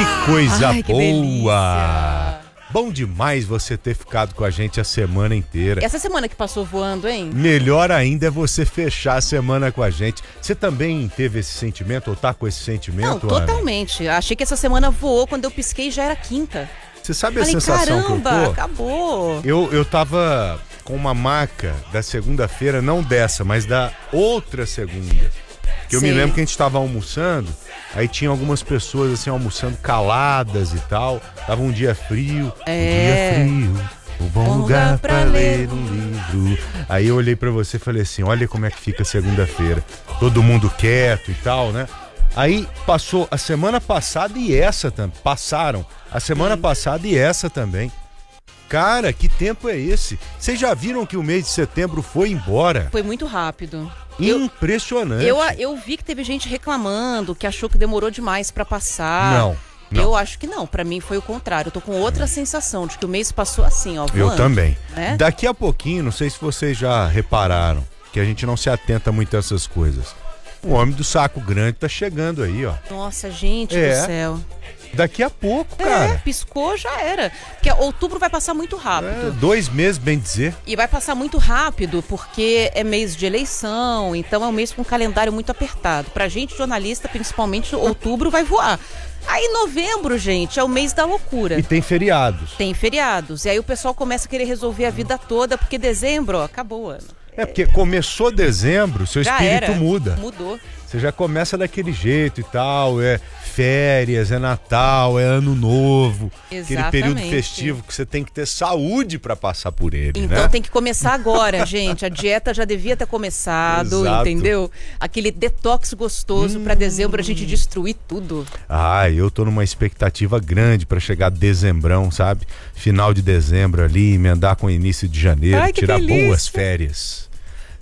Que coisa Ai, que boa! delícia. Bom demais você ter ficado com a gente a semana inteira. Essa semana que passou voando, hein? Melhor ainda é você fechar a semana com a gente. Você também teve esse sentimento ou tá com esse sentimento, Não, Ana? totalmente. Achei que essa semana voou, quando eu pisquei já era quinta. Você sabe a Falei, sensação caramba, que eu tô? acabou. Eu tava com uma maca da segunda-feira, não dessa, mas da outra segunda. Que eu me Sei. lembro que a gente tava almoçando, aí tinha algumas pessoas assim almoçando caladas e tal. Tava um dia frio, É. um dia frio, um bom lugar pra ler um livro. Aí eu olhei pra você e falei assim, olha como é que fica segunda-feira. Todo mundo quieto e tal, né? Aí passou a semana passada e essa também. Passaram a semana passada e essa também. Cara, que tempo é esse? Vocês já viram que o mês de setembro foi embora? Foi muito rápido. Impressionante. Eu vi que teve gente reclamando, que achou que demorou demais pra passar. Não. Eu acho que não, pra mim foi o contrário. Eu tô com outra sensação de que o mês passou assim, ó, voando. Eu também. Né? Daqui a pouquinho, não sei se vocês já repararam, que a gente não se atenta muito a essas coisas. O homem do saco grande tá chegando aí, ó. Nossa, gente É. do céu. Daqui a pouco, cara. Piscou, já era. Porque outubro vai passar muito rápido. 2 meses, bem dizer. E vai passar muito rápido porque é mês de eleição, então é um mês com um calendário muito apertado. Pra gente, jornalista, principalmente, outubro vai voar. Aí novembro, gente, é o mês da loucura. E tem feriados. Tem feriados. E aí o pessoal começa a querer resolver a vida toda, porque dezembro, ó, acabou o ano. É porque começou dezembro, seu Já espírito era. muda. Mudou. Você já começa daquele jeito e tal, é férias, é Natal, é Ano Novo. Aquele Exatamente. período festivo que você tem que ter saúde pra passar por ele, Então né? tem que começar agora, gente. A dieta já devia ter começado, Exato. entendeu? Aquele detox gostoso pra dezembro a gente destruir tudo. Ah, eu tô numa expectativa grande pra chegar dezembrão, sabe? Final de dezembro ali, emendar com o início de janeiro, Ai, que tirar delícia. boas férias.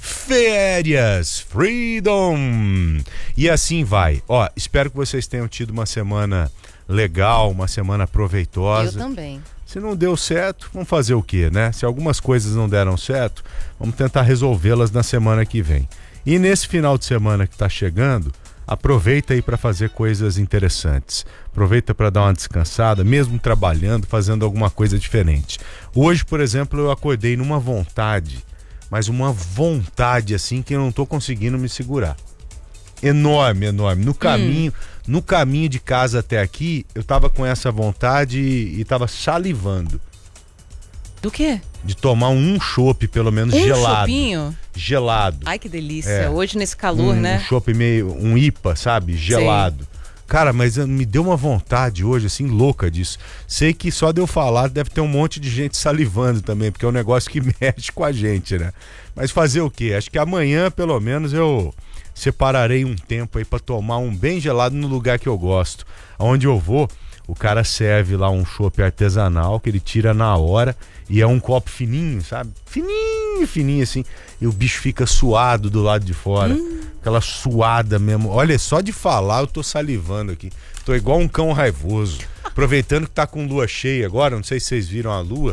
Férias, freedom! E assim vai. Ó, espero que vocês tenham tido uma semana legal, uma semana proveitosa. Eu também. Se não deu certo, vamos fazer o quê, né? Se algumas coisas não deram certo, vamos tentar resolvê-las na semana que vem. E nesse final de semana que tá chegando, aproveita aí para fazer coisas interessantes. Aproveita para dar uma descansada, mesmo trabalhando, fazendo alguma coisa diferente. Hoje, por exemplo, eu acordei numa vontade, mas uma vontade assim que eu não tô conseguindo me segurar. Enorme, enorme. No caminho de casa até aqui, eu tava com essa vontade e tava salivando. Do quê? De tomar um chopp, pelo menos gelado. Chopinho? Gelado. Ai, que delícia. É. Hoje nesse calor, né? Um chopp meio, um IPA, sabe? Gelado. Cara, mas me deu uma vontade hoje, assim, louca disso. Sei que só de eu falar deve ter um monte de gente salivando também, porque é um negócio que mexe com a gente, né? Mas fazer o quê? Acho que amanhã, pelo menos, eu separarei um tempo aí pra tomar um bem gelado no lugar que eu gosto. Onde eu vou, o cara serve lá um chopp artesanal que ele tira na hora e é um copo fininho, sabe? Fininho, fininho assim. E o bicho fica suado do lado de fora. Aquela suada mesmo. Olha, só de falar eu tô salivando aqui. Tô igual um cão raivoso. Aproveitando que tá com lua cheia agora, não sei se vocês viram a lua.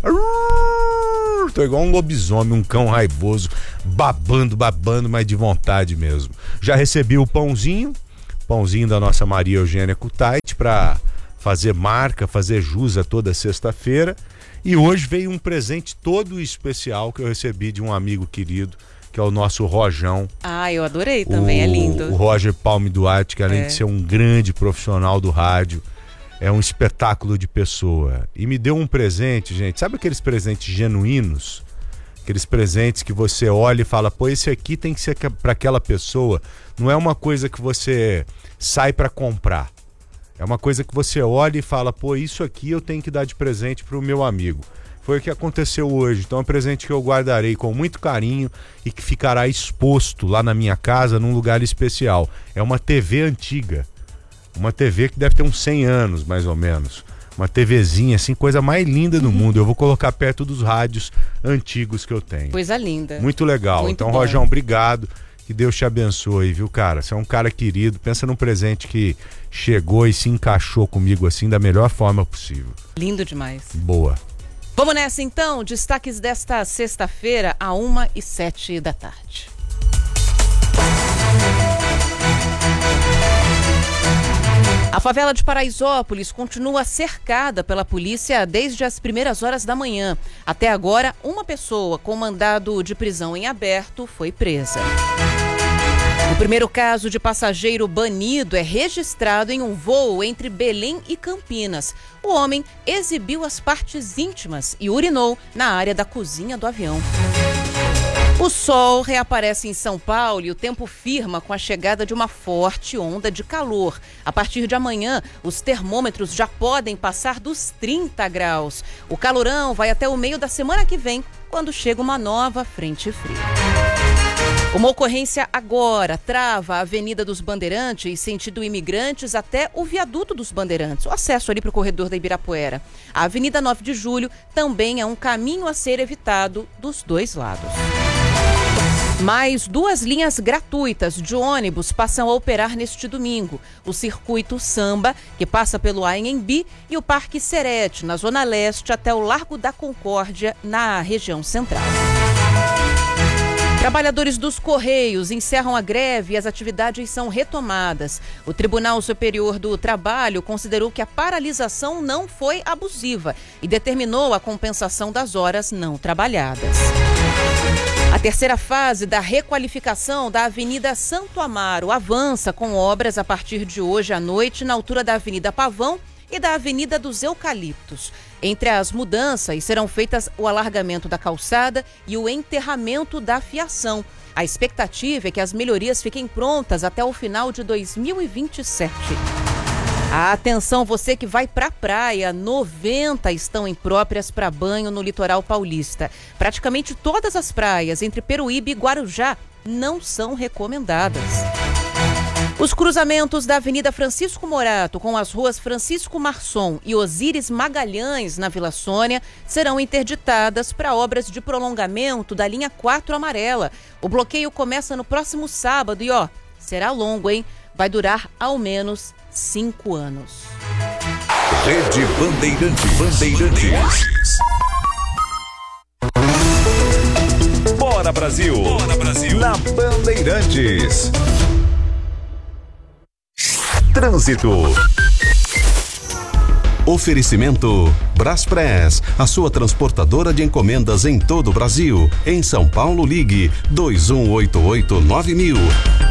Tô igual um lobisomem, um cão raivoso, babando, mas de vontade mesmo. Já recebi o pãozinho da nossa Maria Eugênia Kutaiti pra fazer marca, fazer jus a toda sexta-feira. E hoje veio um presente todo especial que eu recebi de um amigo querido, que é o nosso Rojão. Ah, eu adorei também, é lindo. O Roger Palme Duarte, que além de ser um grande profissional do rádio, é um espetáculo de pessoa. E me deu um presente, gente. Sabe aqueles presentes genuínos? Aqueles presentes que você olha e fala, pô, esse aqui tem que ser para aquela pessoa. Não é uma coisa que você sai para comprar. É uma coisa que você olha e fala, pô, isso aqui eu tenho que dar de presente pro meu amigo. Foi o que aconteceu hoje. Então é um presente que eu guardarei com muito carinho e que ficará exposto lá na minha casa, num lugar especial. É uma TV antiga. Uma TV que deve ter uns 100 anos, mais ou menos. Uma TVzinha, assim, coisa mais linda do mundo. Eu vou colocar perto dos rádios antigos que eu tenho. Coisa linda. Muito legal. Muito então, bom. Rojão, obrigado. Que Deus te abençoe, viu, cara? Você é um cara querido. Pensa num presente que chegou e se encaixou comigo assim da melhor forma possível. Lindo demais. Boa. Vamos nessa então, destaques desta sexta-feira, 1h07 da tarde. A favela de Paraisópolis continua cercada pela polícia desde as primeiras horas da manhã. Até agora, uma pessoa com mandado de prisão em aberto foi presa. O primeiro caso de passageiro banido é registrado em um voo entre Belém e Campinas. O homem exibiu as partes íntimas e urinou na área da cozinha do avião. O sol reaparece em São Paulo e o tempo firma com a chegada de uma forte onda de calor. A partir de amanhã, os termômetros já podem passar dos 30 graus. O calorão vai até o meio da semana que vem, quando chega uma nova frente fria. Uma ocorrência agora trava a Avenida dos Bandeirantes, sentido Imigrantes, até o Viaduto dos Bandeirantes, o acesso ali para o corredor da Ibirapuera. A Avenida 9 de Julho também é um caminho a ser evitado dos dois lados. Mais 2 linhas gratuitas de ônibus passam a operar neste domingo. O Circuito Samba, que passa pelo Anhembi, e o Parque Serete, na Zona Leste, até o Largo da Concórdia, na região central. Trabalhadores dos Correios encerram a greve e as atividades são retomadas. O Tribunal Superior do Trabalho considerou que a paralisação não foi abusiva e determinou a compensação das horas não trabalhadas. A terceira fase da requalificação da Avenida Santo Amaro avança com obras a partir de hoje à noite na altura da Avenida Pavão e da Avenida dos Eucaliptos. Entre as mudanças serão feitas o alargamento da calçada e o enterramento da fiação. A expectativa é que as melhorias fiquem prontas até o final de 2027. Atenção, você que vai para a praia, 90 estão impróprias para banho no litoral paulista. Praticamente todas as praias entre Peruíbe e Guarujá não são recomendadas. Os cruzamentos da Avenida Francisco Morato com as ruas Francisco Marçom e Osíris Magalhães, na Vila Sônia, serão interditadas para obras de prolongamento da linha 4 amarela. O bloqueio começa no próximo sábado e, será longo, hein? Vai durar ao menos 5 anos. Rede Bandeirantes. Bora Brasil! Bora Brasil! Na Bandeirantes. Trânsito. Oferecimento Braspress, a sua transportadora de encomendas em todo o Brasil. Em São Paulo, ligue 2188-9000.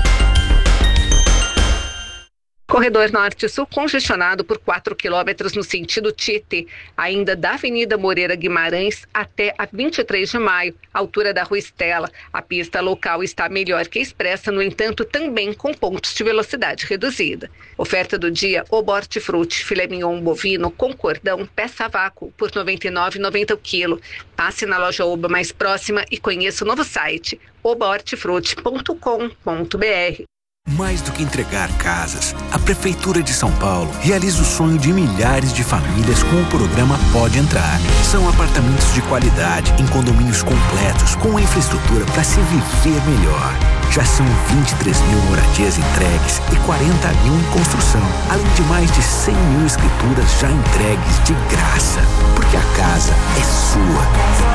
Corredor Norte-Sul congestionado por 4 quilômetros no sentido Tietê, ainda da Avenida Moreira Guimarães até a 23 de maio, altura da Rua Estela. A pista local está melhor que a expressa, no entanto, também com pontos de velocidade reduzida. Oferta do dia: Oba Hortifruti, filé mignon bovino com cordão, peça a vácuo por R$ 99,90 o quilo. Passe na loja Oba mais próxima e conheça o novo site obahortifruti.com.br. Mais do que entregar casas, a Prefeitura de São Paulo realiza o sonho de milhares de famílias com o programa Pode Entrar. São apartamentos de qualidade, em condomínios completos, com infraestrutura para se viver melhor. Já são 23 mil moradias entregues e 40 mil em construção, além de mais de 100 mil escrituras já entregues de graça. Porque a casa é sua.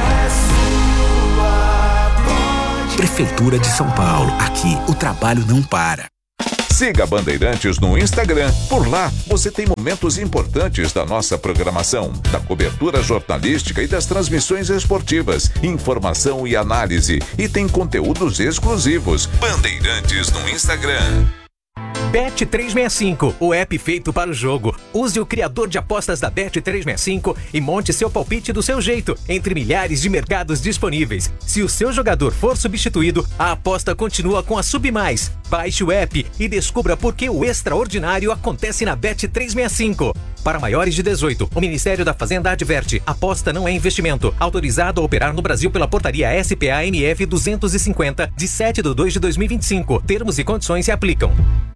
Prefeitura de São Paulo. Aqui, o trabalho não para. Siga Bandeirantes no Instagram. Por lá, você tem momentos importantes da nossa programação, da cobertura jornalística e das transmissões esportivas, informação e análise. E tem conteúdos exclusivos. Bandeirantes no Instagram. Bet365, o app feito para o jogo. Use o criador de apostas da Bet365 e monte seu palpite do seu jeito, entre milhares de mercados disponíveis. Se o seu jogador for substituído, a aposta continua com a Submais. Baixe o app e descubra por que o extraordinário acontece na Bet365. Para maiores de 18, o Ministério da Fazenda adverte: aposta não é investimento. Autorizado a operar no Brasil pela portaria SPA-NF 250, de 7/2/2025. Termos e condições se aplicam.